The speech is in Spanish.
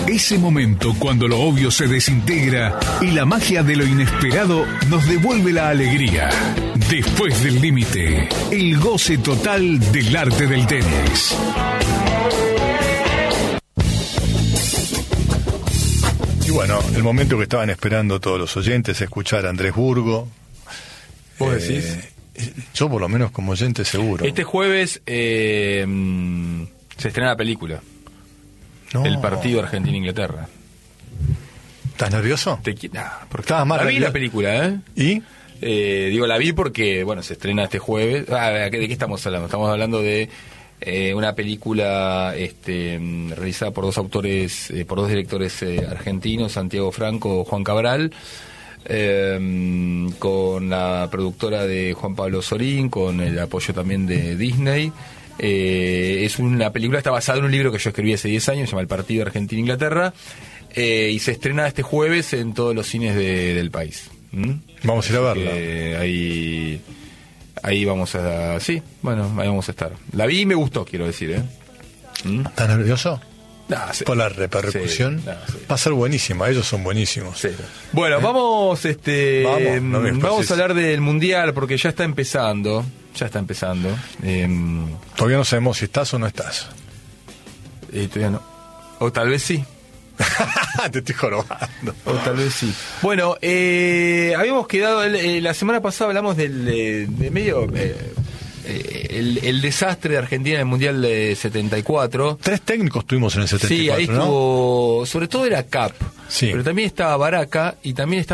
Ese momento cuando lo obvio se desintegra y la magia de lo inesperado nos devuelve la alegría. Después del límite, el goce total del arte del tenis. Y bueno, el momento que estaban esperando todos los oyentes, escuchar a Andrés Burgo. ¿Vos decís? Yo por lo menos como oyente seguro. Este jueves se estrena la película. No. El partido Argentina-Inglaterra. ¿Estás nervioso? Porque Estabas más la vi nervioso. la película, ¿eh? ¿Y? Digo, la vi porque, bueno, se estrena este jueves. ¿De qué estamos hablando? Estamos hablando de una película realizada por dos autores, por dos directores argentinos, Santiago Franco, Juan Cabral, con la productora de Juan Pablo Sorín, con el apoyo también de Disney. Es una película, está basada en un libro que yo escribí hace 10 años, se llama El partido Argentina-Inglaterra, y se estrena este jueves en todos los cines del país. Vamos a ir a verla. Ahí vamos a... Sí, bueno, ahí vamos a estar. La vi y me gustó, quiero decir, ¿eh? ¿Estás nervioso? Sí. Por la repercusión. Sí, va a ser buenísima, ellos son buenísimos. Sí. Bueno, vamos vamos a hablar del Mundial porque ya está empezando. Todavía no sabemos si estás o no estás. Todavía no. O tal vez sí. Te estoy jorobando. O tal vez sí. Bueno, habíamos quedado la semana pasada hablamos de medio el desastre de Argentina en el Mundial de 74. 3 técnicos tuvimos en el 74, sí, ahí ¿no? estuvo, sobre todo era Cap, sí. Pero también estaba Baraca y también estaba